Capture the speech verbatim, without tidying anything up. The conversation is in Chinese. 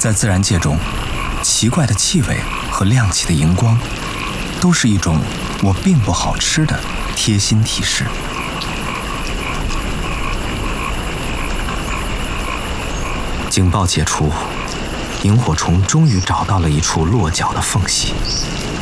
在自然界中，奇怪的气味和亮起的荧光，都是一种我并不好吃的贴心提示。警报解除，萤火虫终于找到了一处落脚的缝隙。